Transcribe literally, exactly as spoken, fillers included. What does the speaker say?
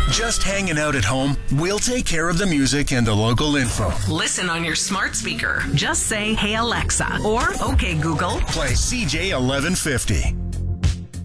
Just hanging out at home? We'll take care of the music and the local info. Listen on your smart speaker. Just say, "Hey Alexa," or "Okay Google." Play C J eleven fifty.